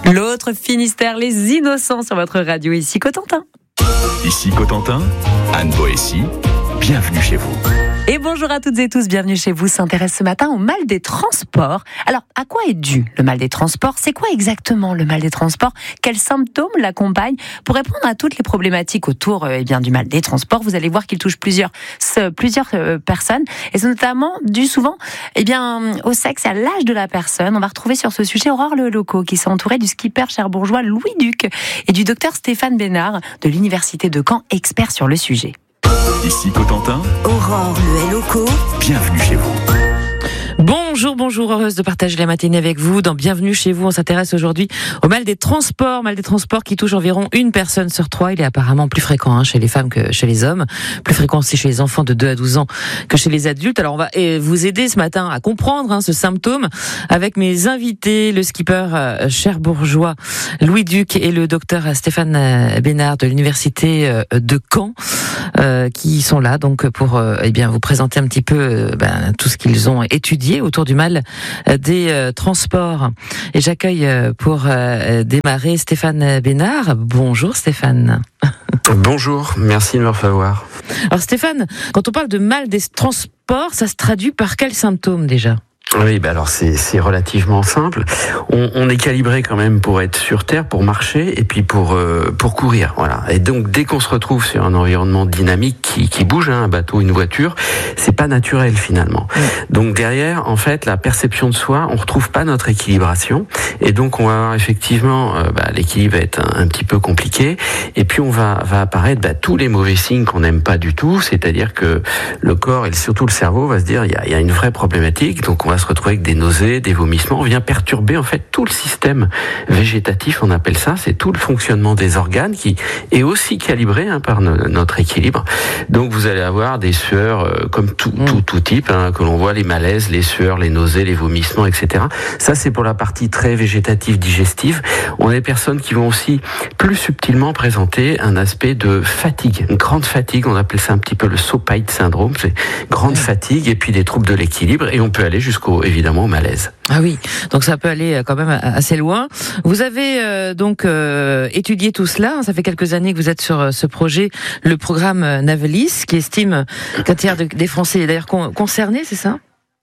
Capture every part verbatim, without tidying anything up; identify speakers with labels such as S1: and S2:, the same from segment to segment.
S1: L'autre Finistère, les innocents sur votre radio, ici Cotentin.
S2: Ici Cotentin, Anne Boétie, bienvenue chez vous.
S1: Et bonjour à toutes et tous, bienvenue chez vous. S'intéresse ce matin au mal des transports. Alors, à quoi est dû le mal des transports ? C'est quoi exactement le mal des transports ? Quels symptômes l'accompagnent ? Pour répondre à toutes les problématiques autour euh, eh bien, du mal des transports, vous allez voir qu'il touche plusieurs, ce, plusieurs euh, personnes. Et c'est notamment dû souvent eh bien, au sexe et à l'âge de la personne. On va retrouver sur ce sujet Aurore Lelocaux, qui s'est entourée du skipper cherbourgeois Louis Duc et du docteur Stéphane Bénard de l'Université de Caen, expert sur le sujet.
S2: Ici Cotentin,
S3: Aurore Lelocaux,
S2: bienvenue chez vous.
S4: Bonjour, bonjour, heureuse de partager la matinée avec vous. Dans Bienvenue chez vous, on s'intéresse aujourd'hui au mal des transports, mal des transports qui touche environ une personne sur trois. Il est apparemment plus fréquent hein, chez les femmes que chez les hommes, plus fréquent aussi chez les enfants de deux à douze ans que chez les adultes. Alors on va vous aider ce matin à comprendre hein, ce symptôme avec mes invités, le skipper euh, cherbourgeois Louis Duc et le docteur Stéphane Bénard de l'Université de Caen, euh, qui sont là donc pour euh, eh bien vous présenter un petit peu euh, ben, tout ce qu'ils ont étudié autour du mal des euh, transports. Et j'accueille euh, pour euh, démarrer Stéphane Bénard. Bonjour Stéphane.
S5: Bonjour, merci de me recevoir.
S4: Alors Stéphane, quand on parle de mal des transports, ça se traduit par quels symptômes déjà ?
S5: Oui, bah alors c'est c'est relativement simple. On, on est calibré quand même pour être sur terre, pour marcher et puis pour euh, pour courir, voilà. Et donc dès qu'on se retrouve sur un environnement dynamique qui qui bouge, hein, un bateau, une voiture, c'est pas naturel finalement. Mmh. Donc derrière, en fait, la perception de soi, on retrouve pas notre équilibration et donc on va avoir effectivement euh, bah, l'équilibre va être un, un petit peu compliqué et puis on va va apparaître bah, tous les mauvais signes qu'on n'aime pas du tout, c'est-à-dire que le corps et surtout le cerveau va se dire il y a il y a une vraie problématique, donc on va se retrouver avec des nausées, des vomissements. On vient perturber en fait tout le système végétatif, on appelle ça, c'est tout le fonctionnement des organes qui est aussi calibré hein, par no- notre équilibre. Donc vous allez avoir des sueurs euh, comme tout, mmh. tout, tout type, hein, que l'on voit, les malaises, les sueurs, les nausées, les vomissements, et cetera. Ça c'est pour la partie très végétative, digestive. On a des personnes qui vont aussi plus subtilement présenter un aspect de fatigue, une grande fatigue, on appelle ça un petit peu le Sopite syndrome, c'est grande mmh. fatigue et puis des troubles de l'équilibre et on peut aller jusqu'au évidemment au malaise.
S4: Ah oui, donc ça peut aller quand même assez loin. Vous avez euh, donc euh, étudié tout cela, ça fait quelques années que vous êtes sur ce projet, le programme Navelis, qui estime qu'un tiers de, des Français est d'ailleurs con, concernés, c'est ça ?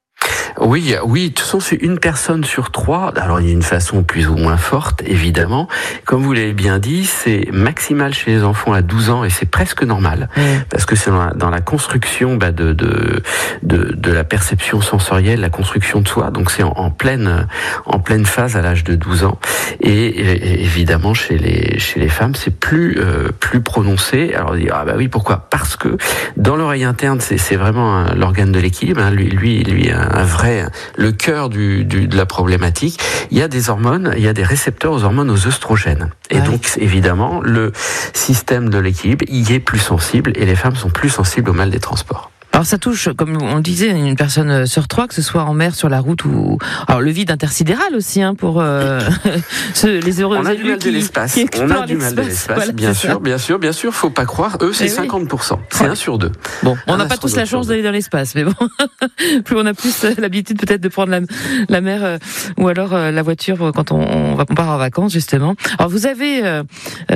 S5: Oui, oui, de toute façon, c'est une personne sur trois. Alors, il y a une façon plus ou moins forte, évidemment. Comme vous l'avez bien dit, c'est maximal chez les enfants à douze ans et c'est presque normal. Mmh. Parce que c'est dans la, dans la construction bah, de, de, de, de la perception sensorielle, la construction de soi. Donc, c'est en, en pleine, en pleine phase à l'âge de douze ans. Et, et évidemment, chez les, chez les femmes, c'est plus, euh, plus prononcé. Alors, on dit, ah bah oui, pourquoi ? Parce que dans l'oreille interne, c'est, c'est vraiment un, l'organe de l'équilibre. Hein. Lui, lui, lui, un, un vrai le cœur du, du, de la problématique, il y a des hormones, il y a des récepteurs aux hormones, aux œstrogènes. Et ouais. donc, évidemment, le système de l'équilibre y est plus sensible et les femmes sont plus sensibles au mal des transports.
S4: Alors ça touche, comme on le disait, une personne sur trois, que ce soit en mer, sur la route ou... Alors le vide intersidéral aussi, hein, pour euh, ce, les heureux
S5: on a du mal
S4: qui,
S5: de l'espace.
S4: Qui
S5: on a du mal de l'espace,
S4: voilà,
S5: bien sûr, ça. bien sûr, bien sûr. Faut pas croire, eux c'est cinquante pour cent, c'est ouais. un sur deux.
S4: Bon, on n'a pas tous la chance d'aller dans l'espace, mais bon, plus on a plus l'habitude peut-être de prendre la, la mer euh, ou alors euh, la voiture quand on, on va on part en vacances justement. Alors vous avez euh,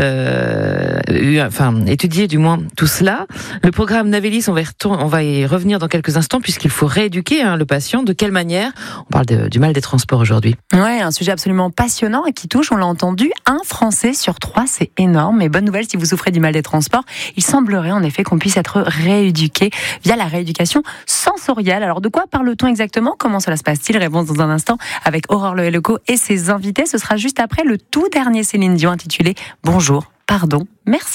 S4: euh, eu, enfin étudié du moins tout cela. Le programme Navelis, on va y retourner, on va y revenir dans quelques instants puisqu'il faut rééduquer hein, le patient. De quelle manière ? On parle de, du mal des transports aujourd'hui.
S1: Ouais, un sujet absolument passionnant et qui touche, on l'a entendu, un Français sur trois, c'est énorme. Mais bonne nouvelle, si vous souffrez du mal des transports, il semblerait en effet qu'on puisse être rééduqué via la rééducation sensorielle. Alors de quoi parle-t-on exactement ? Comment cela se passe-t-il ? Réponse dans un instant avec Aurore Lelocaux et ses invités. Ce sera juste après le tout dernier Céline Dion intitulé « Bonjour, pardon, merci ».